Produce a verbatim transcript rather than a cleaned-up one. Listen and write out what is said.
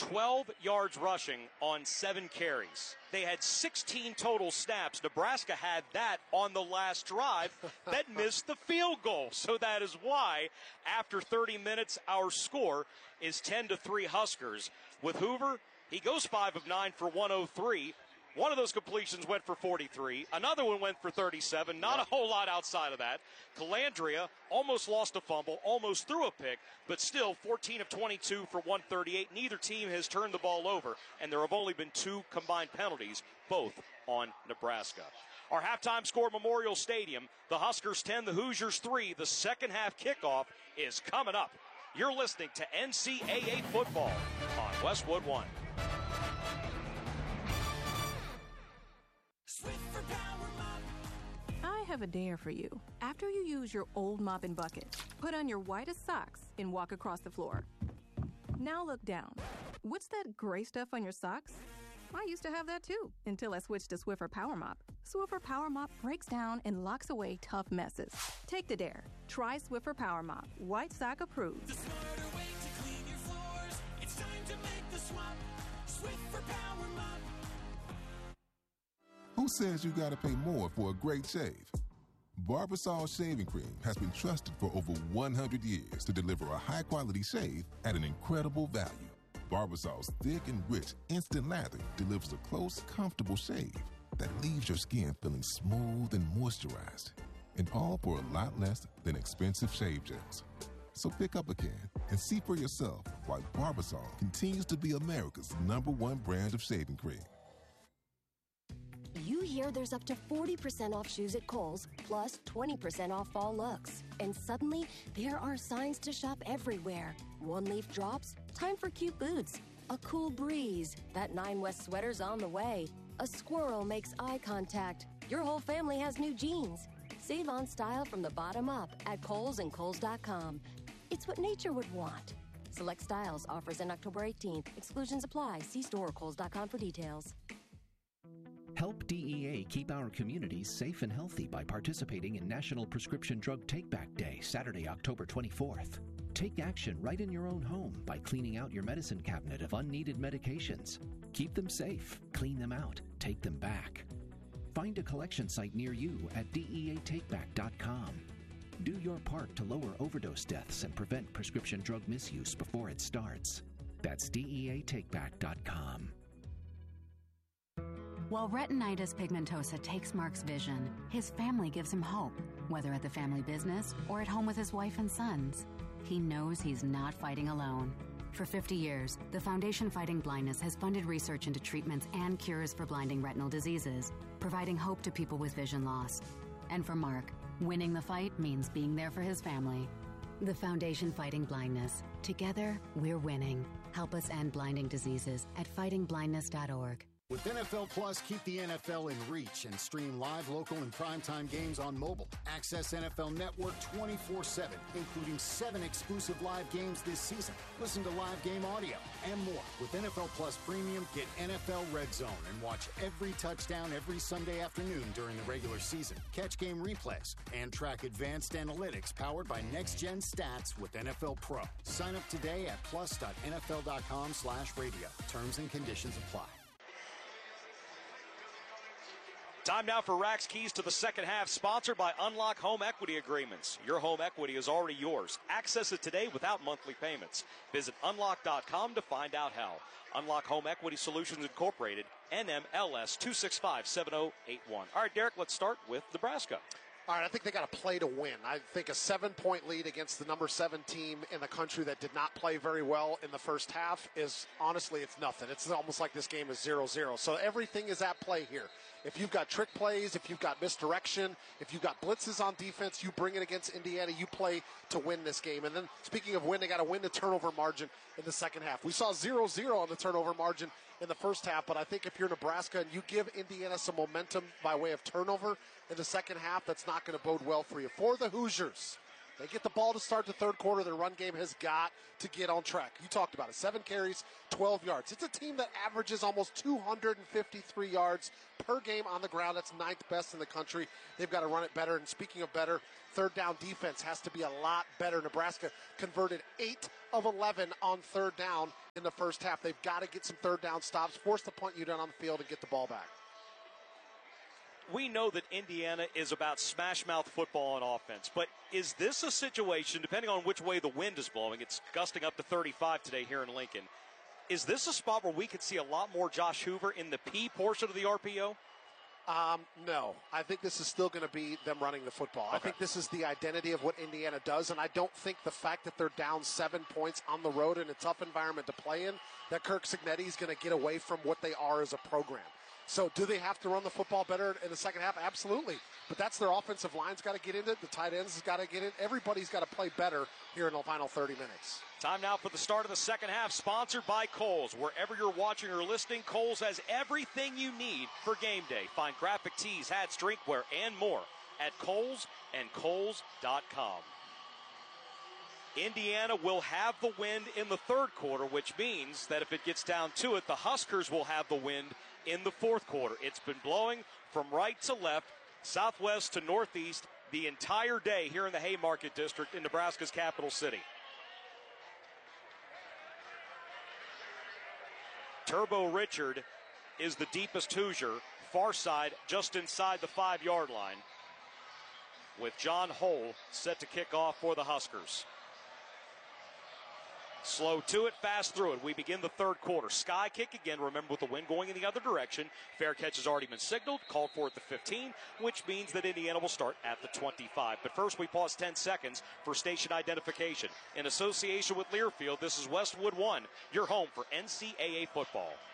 twelve yards rushing on seven carries. They had sixteen total snaps. Nebraska had that on the last drive that missed the field goal. So that is why, after thirty minutes, our score is ten to three Huskers. With Hoover, he goes five of nine for one oh three. One of those completions went for forty-three. Another one went for thirty-seven. Not a whole lot outside of that. Calandria almost lost a fumble, almost threw a pick, but still fourteen of twenty-two for one thirty-eight. Neither team has turned the ball over, and there have only been two combined penalties, both on Nebraska. Our halftime score, Memorial Stadium. The Huskers ten, the Hoosiers three. The second half kickoff is coming up. You're listening to N C double A football on Westwood One. I have a dare for you. After you use your old mop and bucket, put on your whitest socks and walk across the floor. Now look down. What's that gray stuff on your socks? I used to have that too, until I switched to Swiffer Power Mop. Swiffer Power Mop breaks down and locks away tough messes. Take the dare. Try Swiffer Power Mop. White sock approved. The smarter way to clean your floors. It's time to make the swap. Swiffer Power Mop. Who says you gotta pay more for a great shave? Barbasol Shaving Cream has been trusted for over one hundred years to deliver a high-quality shave at an incredible value. Barbasol's thick and rich instant lather delivers a close, comfortable shave that leaves your skin feeling smooth and moisturized. And all for a lot less than expensive shave gels. So pick up a can and see for yourself why Barbasol continues to be America's number one brand of shaving cream. You hear there's up to forty percent off shoes at Kohl's, plus twenty percent off fall looks. And suddenly, there are signs to shop everywhere. One-leaf drops, time for cute boots. A cool breeze, that Nine West sweater's on the way. A squirrel makes eye contact. Your whole family has new jeans. Save on style from the bottom up at Kohl's and Kohl's dot com. It's what nature would want. Select styles, offers in October eighteenth. Exclusions apply. See store or Kohl's dot com for details. Help D E A keep our communities safe and healthy by participating in National Prescription Drug Take-Back Day, Saturday, October twenty-fourth. Take action right in your own home by cleaning out your medicine cabinet of unneeded medications. Keep them safe, clean them out, take them back. Find a collection site near you at D E A take back dot com. Do your part to lower overdose deaths and prevent prescription drug misuse before it starts. That's D E A take back dot com. While retinitis pigmentosa takes Mark's vision, his family gives him hope, whether at the family business or at home with his wife and sons. He knows he's not fighting alone. For fifty years, the Foundation Fighting Blindness has funded research into treatments and cures for blinding retinal diseases, providing hope to people with vision loss. And for Mark, winning the fight means being there for his family. The Foundation Fighting Blindness. Together, we're winning. Help us end blinding diseases at fighting blindness dot org. With N F L Plus, keep the N F L in reach and stream live, local, and primetime games on mobile. Access N F L Network twenty-four seven, including seven exclusive live games this season. Listen to live game audio and more. With N F L Plus Premium, get N F L Red Zone and watch every touchdown every Sunday afternoon during the regular season. Catch game replays and track advanced analytics powered by next-gen stats with N F L Pro. Sign up today at plus dot N F L dot com slash radio. Terms and conditions apply. Time now for Rack's Keys to the Second Half, sponsored by Unlock Home Equity Agreements. Your home equity is already yours. Access it today without monthly payments. Visit unlock dot com to find out how. Unlock Home Equity Solutions Incorporated, N M L S two six five seven zero eight one. All right, Derek, let's start with Nebraska. All right, I think they got to play to win. I think a seven-point lead against the number seven team in the country that did not play very well in the first half is, honestly, it's nothing. It's almost like this game is zero zero. So everything is at play here. If you've got trick plays, if you've got misdirection, if you've got blitzes on defense, you bring it against Indiana, you play to win this game. And then, speaking of win, they got to win the turnover margin in the second half. We saw zero zero on the turnover margin in the first half, but I think if you're Nebraska and you give Indiana some momentum by way of turnover in the second half, that's not going to bode well for you. For the Hoosiers, They get the ball to start the third quarter. Their run game has got to get on track. You talked about it. Seven carries, twelve yards. It's a team that averages almost two hundred fifty-three yards per game on the ground. That's ninth best in the country. They've got to run it better. And speaking of better, third down defense has to be a lot better. Nebraska converted eight of eleven on third down in the first half. They've got to get some third down stops, force the punt unit on the field, and get the ball back. We know that Indiana is about smash-mouth football on offense, but is this a situation, depending on which way the wind is blowing, it's gusting up to thirty-five today here in Lincoln, is this a spot where we could see a lot more Josh Hoover in the P portion of the R P O? Um, no. I think this is still going to be them running the football. Okay. I think this is the identity of what Indiana does, and I don't think the fact that they're down seven points on the road in a tough environment to play in, that Kirk Cignetti is going to get away from what they are as a program. So do they have to run the football better in the second half? Absolutely. But that's their offensive line's got to get in it. The tight ends has got to get in. Everybody's got to play better here in the final thirty minutes. Time now for the start of the second half, sponsored by Kohl's. Wherever you're watching or listening, Kohl's has everything you need for game day. Find graphic tees, hats, drinkware, and more at Kohl's and Kohl's dot com. Indiana will have the wind in the third quarter, which means that if it gets down to it, the Huskers will have the wind in the fourth quarter. It's been blowing from right to left, southwest to northeast the entire day here in the Haymarket District in Nebraska's capital city. Turbo Richard is the deepest Hoosier, far side just inside the five-yard line, with John Hull set to kick off for the Huskers. Slow to it, fast through it. We begin the third quarter. Sky kick again, remember, with the wind going in the other direction. Fair catch has already been signaled, called for at the fifteen, which means that Indiana will start at the twenty-five. But first, we pause ten seconds for station identification. In association with Learfield, this is Westwood One, your home for N C double A football.